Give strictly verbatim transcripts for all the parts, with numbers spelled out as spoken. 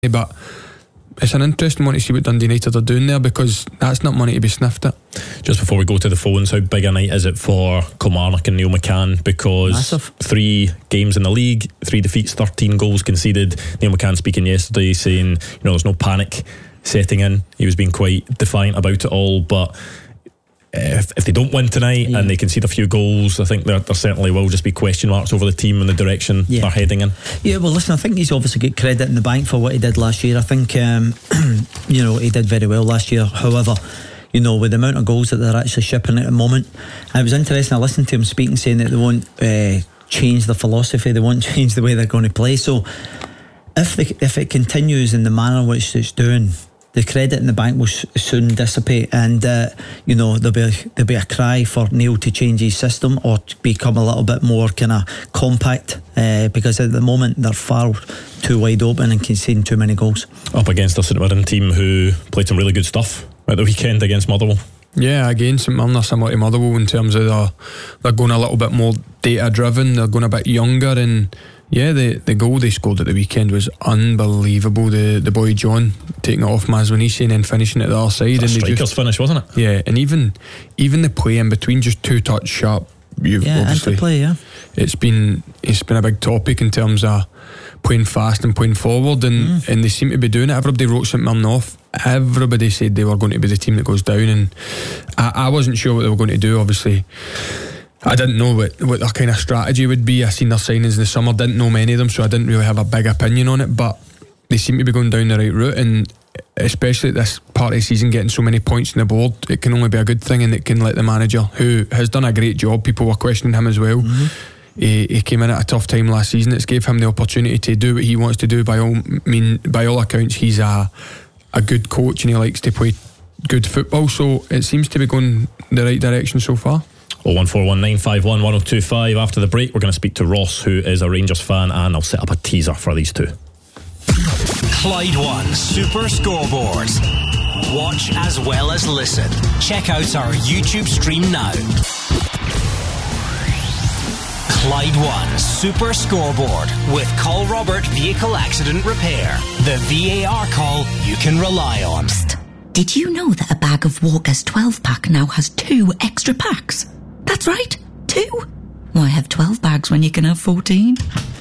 but it's an interesting one to see what Dundee United are doing there, because that's not money to be sniffed at. Just before we go to the phones, how big a night is it for Kilmarnock and Neil McCann? Because Massive. three games in the league, three defeats, thirteen goals conceded. Neil McCann speaking yesterday saying, you know, there's no panic setting in. He was being quite defiant about it all, but If, if they don't win tonight yeah. and they concede a few goals, I think there, there certainly will just be question marks over the team and the direction yeah. they're heading in. Yeah, well, listen, I think he's obviously got credit in the bank for what he did last year. I think, um, you know, he did very well last year. However, you know, with the amount of goals that they're actually shipping at the moment, it was interesting. I listened to him speaking, saying that they won't uh, change the philosophy, they won't change the way they're going to play. So if they, if it continues in the manner which it's doing, the credit in the bank will soon dissipate, and uh, you know, there'll be a, there'll be a cry for Neil to change his system or to become a little bit more kind of compact, uh, because at the moment they're far too wide open and conceding too many goals. Up against a St Mirren team who played some really good stuff at the weekend against Motherwell. Yeah, again, St Mirren are similar to Motherwell in terms of the, they're going a little bit more data driven, they're going a bit younger, and yeah, the, the goal they scored at the weekend was unbelievable. The the boy John taking it off Mazwanisi and then finishing it the other side. It was a and striker's just, finish, wasn't it? Yeah, and even even the play in between, just two touch sharp. You've yeah, obviously interplay, yeah. It's been it's been a big topic in terms of playing fast and playing forward, and, mm. and they seem to be doing it. Everybody wrote St Mirren off. Everybody said they were going to be the team that goes down, and I, I wasn't sure what they were going to do. Obviously, I didn't know what, what their kind of strategy would be. I seen their signings in the summer, didn't know many of them, so I didn't really have a big opinion on it, but they seem to be going down the right route, and especially at this part of the season, getting so many points on the board, it can only be a good thing, and it can let the manager, who has done a great job, people were questioning him as well, mm-hmm. he, he came in at a tough time last season. It's gave him the opportunity to do what he wants to do. By all mean, by all accounts, he's a a good coach and he likes to play good football, so it seems to be going the right direction so far. oh one four one nine five one one oh two five. After the break, we're going to speak to Ross, who is a Rangers fan, and I'll set up a teaser for these two. Clyde One Super Scoreboard. Watch as well as listen. Check out our YouTube stream now. Clyde One Super Scoreboard with Call Robert Vehicle Accident Repair. The V A R call you can rely on. Psst. Did you know that a bag of Walker's twelve pack now has two extra packs? That's right, two. Why have twelve bags when you can have fourteen?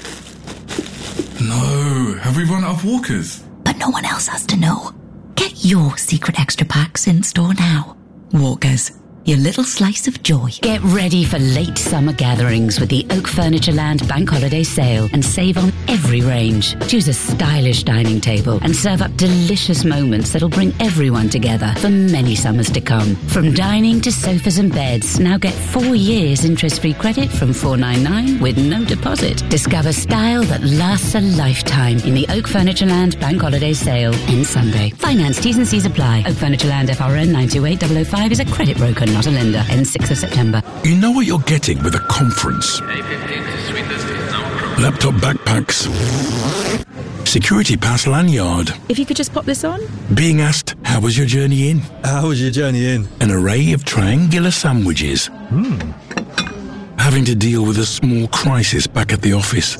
No, have we run out of Walkers? But no one else has to know. Get your secret extra packs in store now. Walkers, your little slice of joy. Get ready for late summer gatherings with the Oak Furnitureland Bank Holiday Sale and save on every range. Choose a stylish dining table and serve up delicious moments that'll bring everyone together for many summers to come. From dining to sofas and beds, now get four years interest-free credit from four ninety-nine with no deposit. Discover style that lasts a lifetime in the Oak Furnitureland Bank Holiday Sale in Sunday. Finance T's and C's apply. Oak Furnitureland F R N nine two eight zero zero five is a credit broker, not a lender. Ends sixth of September. You know what you're getting with a conference. Laptop backpacks. Security pass lanyard. If you could just pop this on. Being asked, how was your journey in? How was your journey in? An array of triangular sandwiches. Hmm. Having to deal with a small crisis back at the office.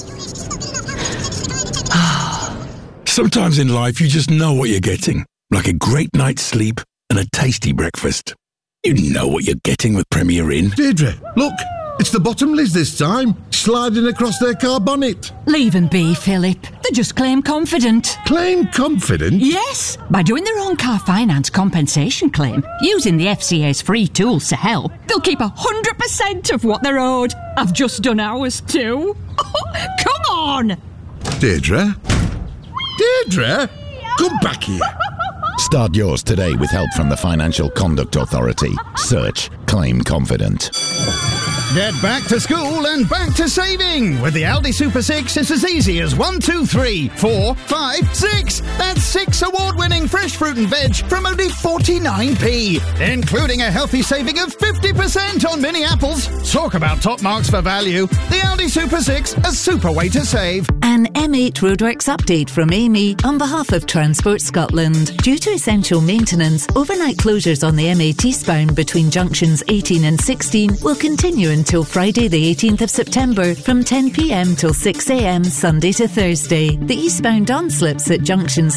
Sometimes in life you just know what you're getting. Like a great night's sleep and a tasty breakfast. You know what you're getting with Premier Inn. Deirdre, look, it's the Bottomleys this time, sliding across their car bonnet. Leave them be, Philip. They're just claim confident. Claim confident? Yes, by doing their own car finance compensation claim, using the F C A's free tools to help, they'll keep one hundred percent of what they're owed. I've just done ours too. Come on! Deirdre? Deirdre? Come back here. Start yours today with help from the Financial Conduct Authority. Search Claim Confident. Get back to school and back to saving. With the Aldi Super six, it's as easy as one, two, three, four, five, six. That's six award-winning fresh fruit and veg from only forty-nine p, including a healthy saving of fifty percent on mini apples. Talk about top marks for value. The Aldi Super six, a super way to save. An M eight Roadworks update from Amy on behalf of Transport Scotland. Due to essential maintenance, overnight closures on the M eight eastbound between junctions eighteen and sixteen will continue until Friday the eighteenth of September from ten p m till six a m Sunday to Thursday. The eastbound on slips at junctions